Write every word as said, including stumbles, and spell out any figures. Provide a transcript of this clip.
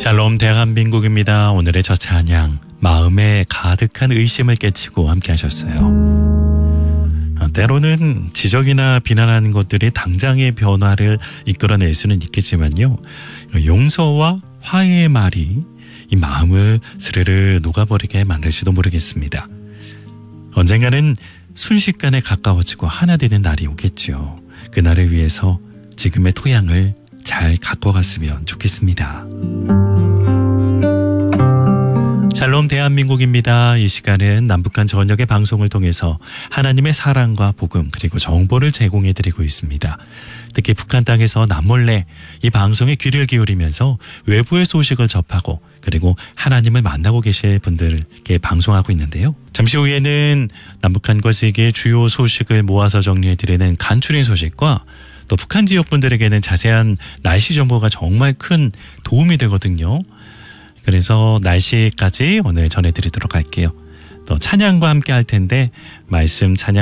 샬롬 대한민국입니다. 오늘의 저 찬양 마음에 가득한 의심을 깨치고 함께 하셨어요. 때로는 지적이나 비난하는 것들이 당장의 변화를 이끌어낼 수는 있겠지만요, 용서와 화해의 말이 이 마음을 스르르 녹아버리게 만들지도 모르겠습니다. 언젠가는 순식간에 가까워지고 하나 되는 날이 오겠죠. 그날을 위해서 지금의 토양을 잘 가꿔갔으면 좋겠습니다. 샬롬 대한민국입니다. 이 시간은 남북한 전역의 방송을 통해서 하나님의 사랑과 복음 그리고 정보를 제공해드리고 있습니다. 특히 북한 땅에서 남몰래 이 방송에 귀를 기울이면서 외부의 소식을 접하고 그리고 하나님을 만나고 계실 분들께 방송하고 있는데요. 잠시 후에는 남북한과 세계의 주요 소식을 모아서 정리해드리는 간추린 소식과 또 북한 지역 분들에게는 자세한 날씨 정보가 정말 큰 도움이 되거든요. 그래서 날씨까지 오늘 전해드리도록 할게요. 또 찬양과 함께 할 텐데 말씀 찬양